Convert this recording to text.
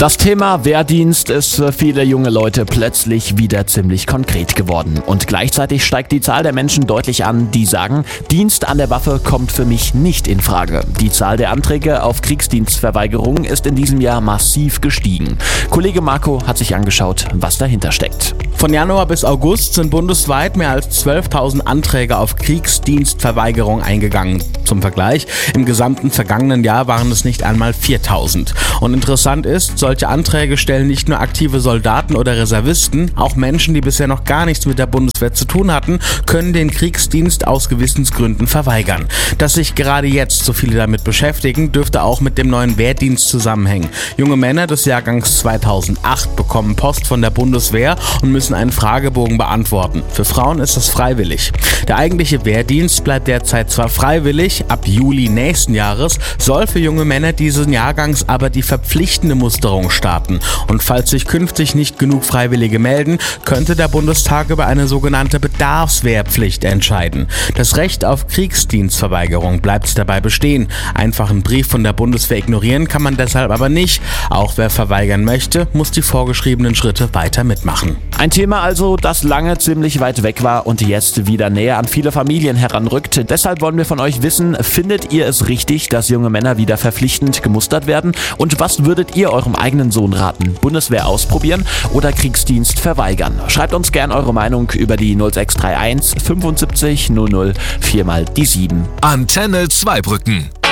Das Thema Wehrdienst ist für viele junge Leute plötzlich wieder ziemlich konkret geworden. Und gleichzeitig steigt die Zahl der Menschen deutlich an, die sagen, Dienst an der Waffe kommt für mich nicht in Frage. Die Zahl der Anträge auf Kriegsdienstverweigerung ist in diesem Jahr massiv gestiegen. Kollege Marco hat sich angeschaut, was dahinter steckt. Von Januar bis August sind bundesweit mehr als 12.000 Anträge auf Kriegsdienstverweigerung eingegangen. Zum Vergleich, im gesamten vergangenen Jahr waren es nicht einmal 4.000. Und interessant ist, solche Anträge stellen nicht nur aktive Soldaten oder Reservisten, auch Menschen, die bisher noch gar nichts mit der Bundeswehr zu tun hatten, können den Kriegsdienst aus Gewissensgründen verweigern. Dass sich gerade jetzt so viele damit beschäftigen, dürfte auch mit dem neuen Wehrdienst zusammenhängen. Junge Männer des Jahrgangs 2008 bekommen Post von der Bundeswehr und müssen einen Fragebogen beantworten. Für Frauen ist das freiwillig. Der eigentliche Wehrdienst bleibt derzeit zwar freiwillig, ab Juli nächsten Jahres soll für junge Männer dieses Jahrgangs aber die verpflichtende Musterung starten. Und falls sich künftig nicht genug Freiwillige melden, könnte der Bundestag über eine sogenannte Bedarfswehrpflicht entscheiden. Das Recht auf Kriegsdienstverweigerung bleibt dabei bestehen. Einfach einen Brief von der Bundeswehr ignorieren kann man deshalb aber nicht. Auch wer verweigern möchte, muss die vorgeschriebenen Schritte weiter mitmachen. Ein Thema also, das lange ziemlich weit weg war und jetzt wieder näher an viele Familien heranrückt. Deshalb wollen wir von euch wissen, findet ihr es richtig, dass junge Männer wieder verpflichtend gemustert werden? Und was würdet ihr eurem eigenen Sohn raten? Bundeswehr ausprobieren oder Kriegsdienst verweigern? Schreibt uns gern eure Meinung über die 0631 75 00 4 mal die 7. Antenne Zweibrücken.